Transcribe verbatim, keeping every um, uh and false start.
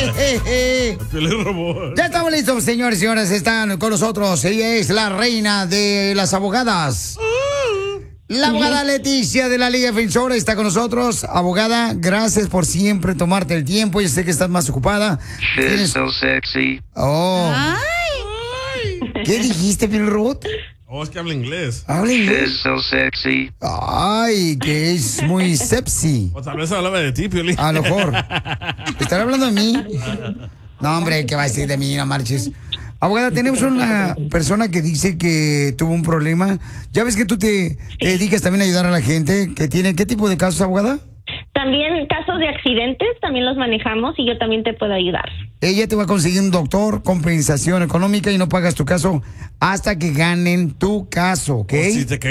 Ya estamos listos, señores y señoras. Están con nosotros. Ella es la reina de las abogadas. La abogada Leticia de la Liga Defensora está con nosotros. Abogada, gracias por siempre tomarte el tiempo. Yo sé que estás más ocupada. She's so sexy. Oh. Ay. ¿Qué dijiste, Phil Ruth? Oh, es que habla inglés. Habla inglés. She's so sexy. Ay, que es muy sexy. O tal vez hablaba de ti, Piolín. A lo mejor. ¿Estará hablando de mí? No, hombre, ¿qué va a decir de mí? No marches. Abogada, tenemos una persona que dice que tuvo un problema. Ya ves que tú te, te dedicas también a ayudar a la gente que tiene... ¿Qué tipo de casos, abogada? También casos de accidentes, también los manejamos y yo también te puedo ayudar. Ella te va a conseguir un doctor, compensación económica y no pagas tu caso hasta que ganen tu caso, ¿ok? O si te